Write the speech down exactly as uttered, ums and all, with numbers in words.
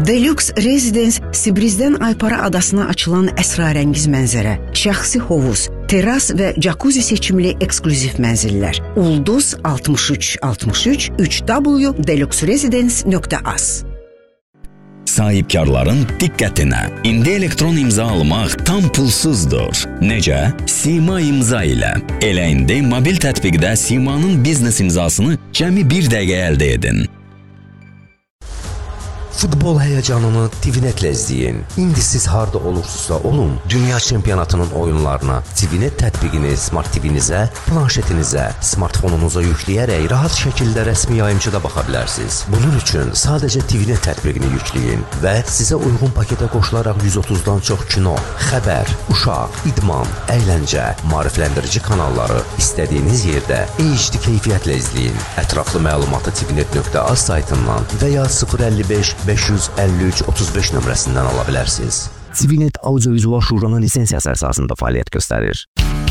Deluxe Residence Sibrizdən Aypara adasına açılan əsrarəngiz mənzərə, şəxsi hovuz, teras və jacuzzi seçimli eksklüziv mənzillər. Ulduz altmış üç altmış üç üç w deluxe residence nöqtə az. Sahibkarların diqqətinə. İndi elektron imza almaq tam pulsuzdur. Necə? Sima imza ilə. Elə indi mobil tətbiqdə Sima'nın biznes imzasını cəmi bir dəqiqə əldə edin. Futbol həyəcanını TVNet-lə izləyin. İndi siz harda olursunuzsa olun, dünya çempionatının oyunlarına TVNet tətbiqini Smart T V-nizə, planşetinizə, smartfonunuza yükləyərək rahat şəkildə rəsmi yayımçıda baxa bilərsiniz. Bunun üçün sadəcə TVNet tətbiqini yükləyin və sizə uyğun paketə qoşularaq yüz otuzdan çox kino, xəbər, uşaq, idman, əyləncə, maarifləndirici kanalları istədiyiniz yerdə H D keyfiyyətlə izləyin. Ətraflı məlumatı tvnet nöqtə az saytından və ya sıfır əlli beş beş yüz əlli üç otuz beş nömrəsindən ala bilərsiniz. TVNet Audio-Vizual Şuranın lisensiyası əsasında fəaliyyət göstərir.